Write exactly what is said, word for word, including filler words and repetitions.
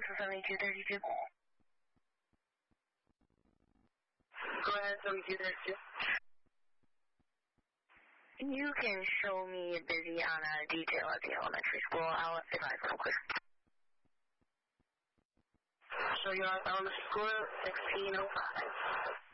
seventy-two thirty-two. Go ahead, seventy-two thirty-two. You can show me a busy on a detail at the elementary school. I'll advise real quick. So you're at elementary school, sixteen oh five.